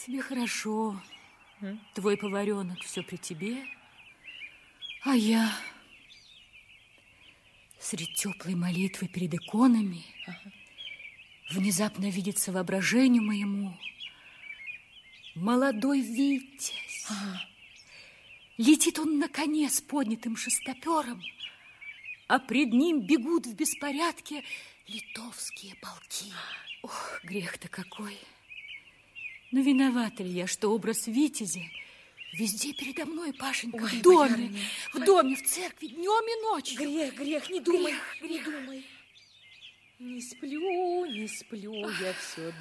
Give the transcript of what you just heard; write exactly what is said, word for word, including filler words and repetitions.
Тебе хорошо. М? Твой поваренок все при тебе, а я средь теплой молитвы перед иконами ага. внезапно видится воображению моему молодой Витязь. Ага. Летит он на коне с поднятым шестопером, а пред ним бегут в беспорядке литовские полки. Ох, грех-то какой! Но виновата ли я, что образ Витязя везде передо мной, Пашенька, ой, в доме, боярыня. в доме, в церкви, днем и ночью? Грех, грех, не думай, грех, не грех. думай. Не сплю, не сплю, я все